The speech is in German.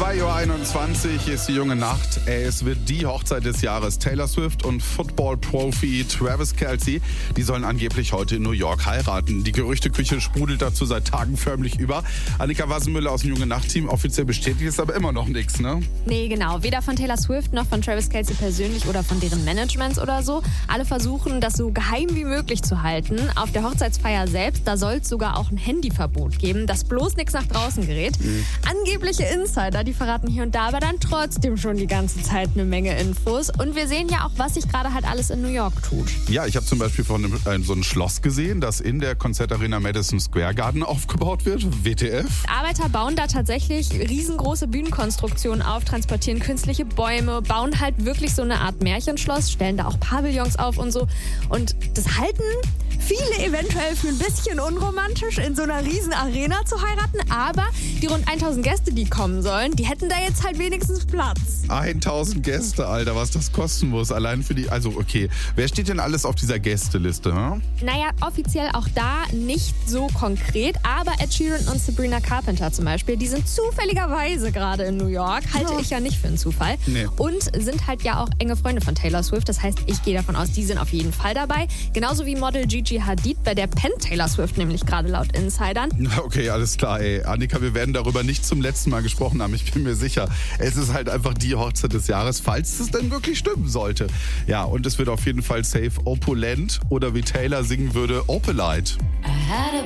2:21 Uhr ist die junge Nacht. Es wird die Hochzeit des Jahres. Taylor Swift und Football-Profi Travis Kelce, die sollen angeblich heute in New York heiraten. Die Gerüchteküche sprudelt dazu seit Tagen förmlich über. Annika Wassenmüller aus dem junge Nacht-Team, offiziell bestätigt ist aber immer noch nichts, ne? Nee, genau. Weder von Taylor Swift noch von Travis Kelce persönlich oder von deren Managements oder so. Alle versuchen, das so geheim wie möglich zu halten. Auf der Hochzeitsfeier selbst, da soll es sogar auch ein Handyverbot geben, dass bloß nichts nach draußen gerät. Angebliche Insider, die verraten hier und da aber dann trotzdem schon die ganze Zeit eine Menge Infos. Und wir sehen ja auch, was sich gerade halt alles in New York tut. Ja, ich habe zum Beispiel von so ein Schloss gesehen, das in der Konzertarena Madison Square Garden aufgebaut wird. WTF. Arbeiter bauen da tatsächlich riesengroße Bühnenkonstruktionen auf, transportieren künstliche Bäume, bauen halt wirklich so eine Art Märchenschloss, stellen da auch Pavillons auf und so. Und das halten viele eventuell für ein bisschen unromantisch, in so einer riesen Arena zu heiraten. Aber die rund 1000 Gäste, die kommen sollen, die hätten da jetzt halt wenigstens Platz. 1000 Gäste, Alter, was das kosten muss. Allein für die, also okay. Wer steht denn alles auf dieser Gästeliste? Hm? Naja, offiziell auch da nicht so konkret, aber Ed Sheeran und Sabrina Carpenter zum Beispiel, die sind zufälligerweise gerade in New York. Halte ich ja nicht für einen Zufall. Nee. Und sind halt ja auch enge Freunde von Taylor Swift. Das heißt, ich gehe davon aus, die sind auf jeden Fall dabei. Genauso wie Model Gigi Hadid, bei der pennt Taylor Swift nämlich gerade laut Insidern. Okay, alles klar, ey. Annika, wir werden darüber nicht zum letzten Mal gesprochen haben. Ich bin mir sicher. Es ist halt einfach die Hochzeit des Jahres, falls es denn wirklich stimmen sollte. Ja, und es wird auf jeden Fall safe opulent oder wie Taylor singen würde, opulite. I had a